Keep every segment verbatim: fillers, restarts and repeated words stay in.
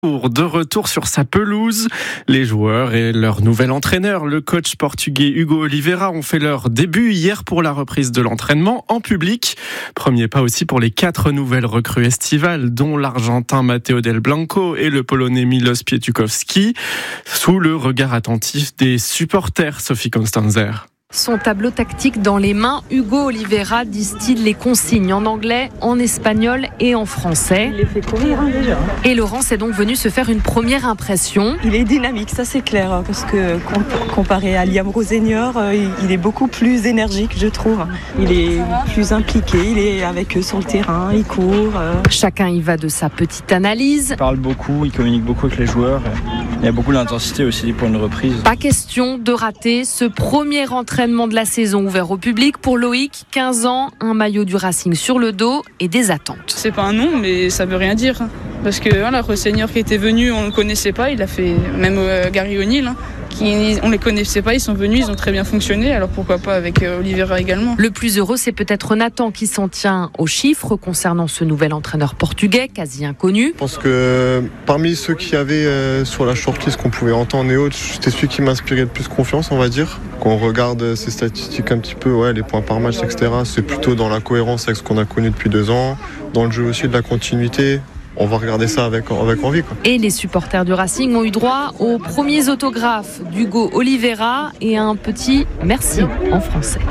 De retour sur sa pelouse, les joueurs et leur nouvel entraîneur, le coach portugais Hugo Oliveira, ont fait leur début hier pour la reprise de l'entraînement en public. Premier pas aussi pour les quatre nouvelles recrues estivales, dont l'Argentin Matteo Del Blanco et le Polonais Milos Piatukowski, sous le regard attentif des supporters. Sophie Constanzer. Son tableau tactique dans les mains, Hugo Oliveira distille les consignes en anglais, en espagnol et en français. Il les fait courir hein, déjà. Et Laurence est donc venu se faire une première impression. Il est dynamique, ça c'est clair, parce que comparé à Liam Rosenior, il est beaucoup plus énergique, je trouve. Il est plus impliqué, il est avec eux sur le terrain, il court. Chacun y va de sa petite analyse. Il parle beaucoup, il communique beaucoup avec les joueurs. Il y a beaucoup d'intensité aussi pour une reprise. Pas question de rater ce premier entraînement de la saison ouvert au public pour Loïc, quinze ans, un maillot du Racing sur le dos et des attentes. C'est pas un nom, mais ça veut rien dire. Parce que voilà, Rosenior qui était venu, on le connaissait pas, il a fait même euh, Gary O'Neill, hein, qui, on les connaissait pas, ils sont venus, ils ont très bien fonctionné, alors pourquoi pas avec euh, Oliveira également. Le plus heureux, c'est peut-être Nathan qui s'en tient aux chiffres concernant ce nouvel entraîneur portugais, quasi inconnu. Je pense que parmi ceux qui avaient euh, sur la shortlist qu'on pouvait entendre et autres, c'était celui qui m'inspirait le plus confiance, on va dire. Quand on regarde ses statistiques un petit peu, ouais, les points par match, et cetera, c'est plutôt dans la cohérence avec ce qu'on a connu depuis deux ans, dans le jeu aussi de la continuité. On va regarder ça avec, avec envie, quoi. Et les supporters du Racing ont eu droit aux premiers autographes d'Hugo Oliveira et à un petit merci en français.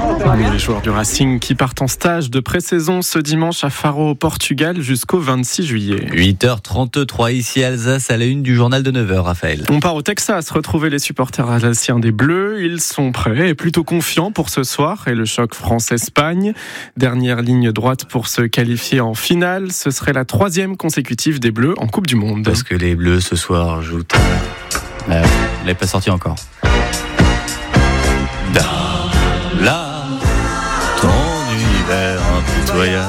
Les joueurs du Racing qui partent en stage de pré-saison ce dimanche à Faro au Portugal jusqu'au vingt-six juillet. huit heures trente-trois ici à Alsace à la une du journal de neuf heures, Raphaël. On part au Texas retrouver les supporters alsaciens des Bleus. Ils sont prêts et plutôt confiants pour ce soir et le choc France-Espagne. Dernière ligne droite pour se qualifier en finale. Ce serait la troisième consécutive des Bleus en Coupe du Monde. Parce que les Bleus ce soir jouent. Euh, elle n'est pas sortie encore. Dans là, ton univers impitoyable.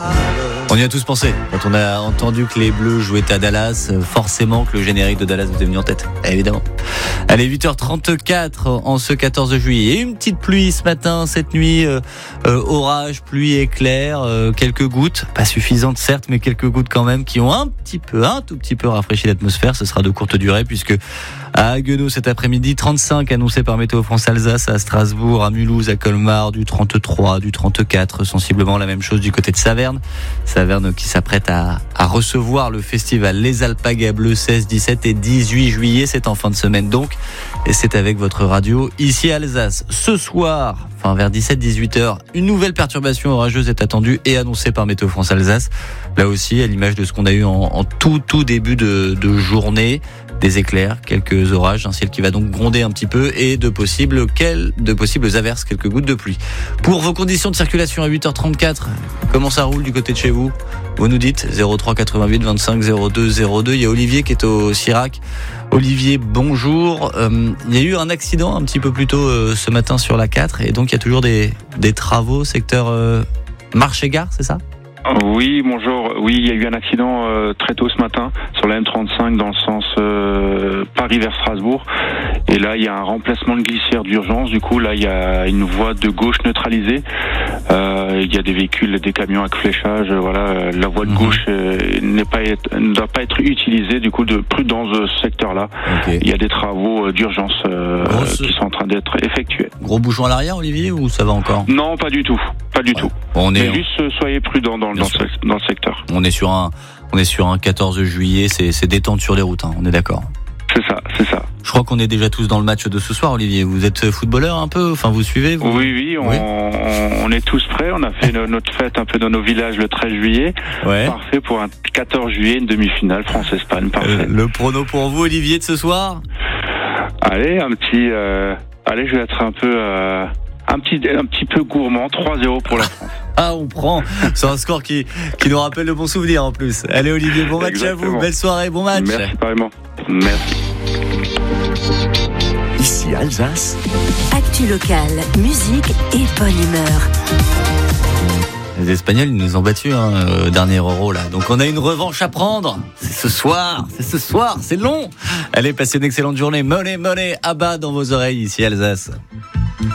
On y a tous pensé quand on a entendu que les Bleus jouaient à Dallas, forcément que le générique de Dallas vous est venu en tête, évidemment. Allez, huit heures trente-quatre en ce quatorze juillet. Et une petite pluie ce matin, cette nuit, euh, euh, orage, pluie, éclair, euh, quelques gouttes, pas suffisantes certes, mais quelques gouttes quand même qui ont un petit peu, un tout petit peu rafraîchi l'atmosphère. Ce sera de courte durée puisque à Haguenau cet après-midi, trente-cinq annoncé par Météo France Alsace, à Strasbourg, à Mulhouse, à Colmar, du trente-trois, du trente-quatre, sensiblement la même chose du côté de Saverne. Saverne qui s'apprête à, à recevoir le festival Les Alpagas Bleus seize, dix-sept et dix-huit juillet. C'est en fin de semaine donc. Et c'est avec votre radio ici à Alsace. Ce soir, enfin vers dix-sept à dix-huit heures, une nouvelle perturbation orageuse est attendue et annoncée par Météo France Alsace. Là aussi, à l'image de ce qu'on a eu en, en tout, tout début de, de journée. Des éclairs, quelques orages, un ciel qui va donc gronder un petit peu et de possibles, quel, de possibles averses, quelques gouttes de pluie. Pour vos conditions de circulation à huit heures trente-quatre, comment ça roule du côté de chez vous ? Vous nous dites zéro trois quatre-vingt-huit vingt-cinq zéro deux zéro deux. Il y a Olivier qui est au Sirac. Olivier, bonjour. Euh, il y a eu un accident un petit peu plus tôt euh, ce matin sur la quatre et donc il y a toujours des, des travaux secteur euh, marché-gare, c'est ça ? Oui, bonjour. Oui, il y a eu un accident euh, très tôt ce matin sur la M trente-cinq dans le sens euh, Paris vers Strasbourg. Et là, il y a un remplacement de glissière d'urgence. Du coup, là, il y a une voie de gauche neutralisée. Euh, il y a des véhicules, des camions avec fléchage. Voilà, la voie de gauche euh, n'est pas être, ne doit pas être utilisée. Du coup, de prudence de ce secteur-là. Okay. Il y a des travaux d'urgence euh, qui sont en train d'être effectués. Gros bouchon à l'arrière, Olivier, ou ça va encore ? Non, pas du tout. Pas du ouais. tout. On est Mais juste euh, soyez prudents dans, dans, ce, dans le secteur. On est sur un, on est sur un quatorze juillet, c'est, c'est détente sur les routes, hein, on est d'accord. C'est ça, c'est ça. Je crois qu'on est déjà tous dans le match de ce soir, Olivier. Vous êtes footballeur un peu, enfin vous suivez vous Oui, oui, on, oui. On, on est tous prêts. On a fait notre fête un peu dans nos villages le treize juillet. Ouais. Parfait pour un quatorze juillet, une demi-finale France-Espagne. Parfait. Euh, le prono pour vous, Olivier, de ce soir ? Allez, un petit. Euh, allez, je vais être un peu. Euh, Un petit, un petit peu gourmand, trois zéro pour la France. Ah, on prend. C'est un score qui, qui nous rappelle de bons souvenirs en plus. Allez, Olivier, bon match Exactement. À vous. Belle soirée, bon match. Merci, pareillement. Merci. Ici, Alsace. Actu locale, musique et bonne humeur. Les Espagnols, ils nous ont battus, hein, au dernier Euro, là. Donc, on a une revanche à prendre. C'est ce soir. C'est ce soir. C'est long. Allez, passez une excellente journée. Money, money, à bas dans vos oreilles, ici, Alsace.